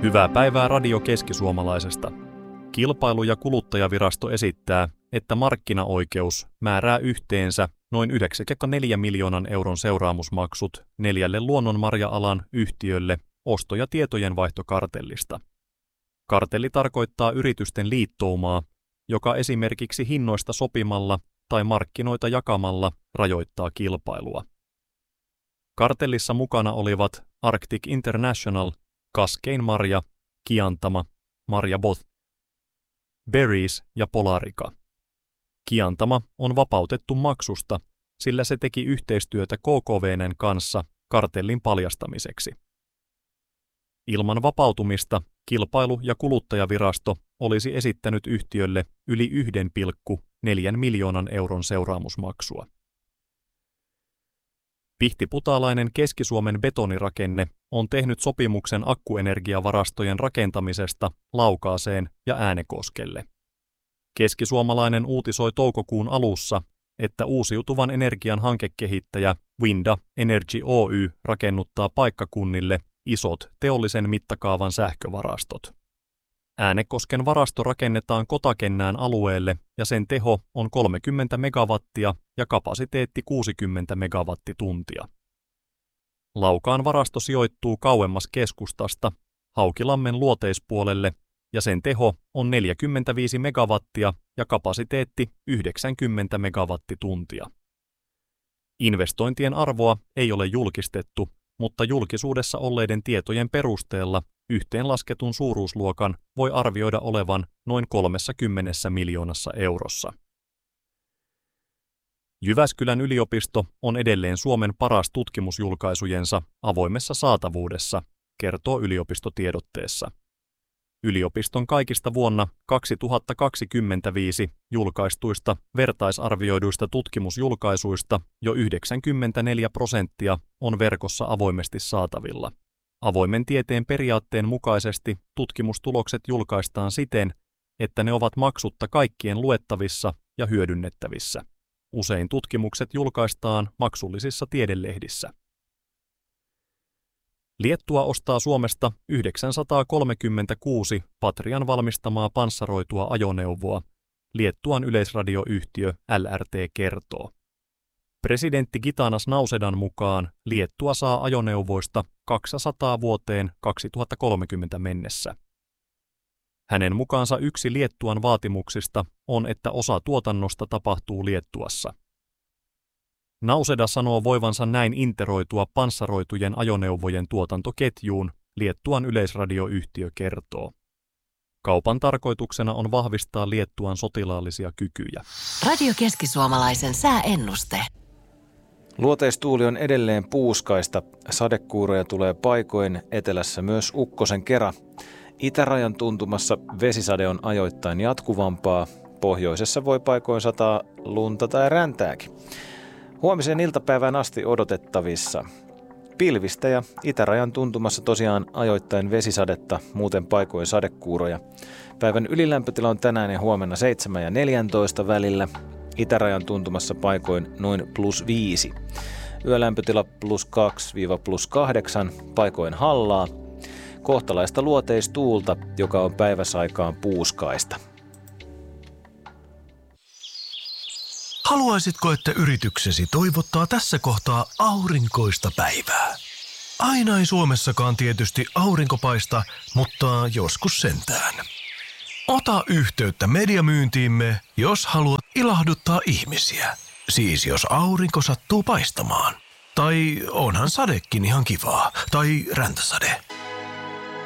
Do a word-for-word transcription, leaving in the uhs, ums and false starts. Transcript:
Hyvää päivää Radio Keski-Suomalaisesta. Kilpailu- ja kuluttajavirasto esittää, että markkinaoikeus määrää yhteensä noin yhdeksän pilkku neljä miljoonan euron seuraamusmaksut neljälle luonnonmarja-alan yhtiölle osto- ja tietojenvaihtokartellista. Kartelli tarkoittaa yritysten liittoumaa, joka esimerkiksi hinnoista sopimalla tai markkinoita jakamalla rajoittaa kilpailua. Kartellissa mukana olivat Arctic International, Cascade Marja, Kiantama, Marja Both, Berries ja Polarica. Kiantama on vapautettu maksusta, sillä se teki yhteistyötä K K V:n kanssa kartellin paljastamiseksi. Ilman vapautumista Kilpailu- ja kuluttajavirasto olisi esittänyt yhtiölle yli yksi pilkku neljä miljoonan euron seuraamusmaksua. Pihtiputaalainen Keski-Suomen betonirakenne on tehnyt sopimuksen akkuenergiavarastojen rakentamisesta Laukaaseen ja Äänekoskelle. Keskisuomalainen uutisoi toukokuun alussa, että uusiutuvan energian hankekehittäjä Winda Energy Oy rakennuttaa paikkakunnille isot teollisen mittakaavan sähkövarastot. Äänekosken varasto rakennetaan Kotakennään alueelle ja sen teho on kolmekymmentä megawattia ja kapasiteetti kuusikymmentä megawattituntia. Laukaan varasto sijoittuu kauemmas keskustasta Haukilammen luoteispuolelle ja sen teho on neljäkymmentäviisi megawattia ja kapasiteetti yhdeksänkymmentä megawattituntia. Investointien arvoa ei ole julkistettu, mutta julkisuudessa olleiden tietojen perusteella yhteenlasketun suuruusluokan voi arvioida olevan noin kolmekymmentä miljoonassa eurossa. Jyväskylän yliopisto on edelleen Suomen paras tutkimusjulkaisujensa avoimessa saatavuudessa, kertoo yliopistotiedotteessa. Yliopiston kaikista vuonna kaksituhattakaksikymmentäviisi julkaistuista vertaisarvioiduista tutkimusjulkaisuista jo yhdeksänkymmentäneljä prosenttia on verkossa avoimesti saatavilla. Avoimen tieteen periaatteen mukaisesti tutkimustulokset julkaistaan siten, että ne ovat maksutta kaikkien luettavissa ja hyödynnettävissä. Usein tutkimukset julkaistaan maksullisissa tiedelehdissä. Liettua ostaa Suomesta yhdeksänsataakolmekymmentäkuusi Patrian valmistamaa panssaroitua ajoneuvoa, Liettuan yleisradioyhtiö L R T kertoo. Presidentti Gitanas Nausedan mukaan Liettua saa ajoneuvoista kaksisataa vuoteen kaksituhattakolmekymmentä mennessä. Hänen mukaansa yksi Liettuan vaatimuksista on, että osa tuotannosta tapahtuu Liettuassa. Nauseda sanoo voivansa näin interoitua panssaroitujen ajoneuvojen tuotantoketjuun, Liettuan yleisradioyhtiö kertoo. Kaupan tarkoituksena on vahvistaa Liettuan sotilaallisia kykyjä. Radio Keski-Suomalaisen sääennuste. Luoteistuuli on edelleen puuskaista. Sadekuuroja tulee paikoin, etelässä myös ukkosen kera. Itärajan tuntumassa vesisade on ajoittain jatkuvampaa. Pohjoisessa voi paikoin sataa lunta tai räntääkin. Huomisen iltapäivään asti odotettavissa. Pilvistä ja itärajan tuntumassa tosiaan ajoittain vesisadetta, muuten paikoin sadekuuroja. Päivän ylilämpötila on tänään ja huomenna seitsemän ja neljäntoista välillä. Itärajan tuntumassa paikoin noin plus viisi. Yölämpötila plus kaksi plus kahdeksan, paikoin hallaa. Kohtalaista luoteistuulta, joka on päiväsaikaan puuskaista. Haluaisitko, että yrityksesi toivottaa tässä kohtaa aurinkoista päivää? Aina ei Suomessakaan tietysti aurinko paista, mutta joskus sentään. Ota yhteyttä mediamyyntiimme, jos haluat ilahduttaa ihmisiä. Siis jos aurinko sattuu paistamaan. Tai onhan sadekin ihan kivaa. Tai räntäsade.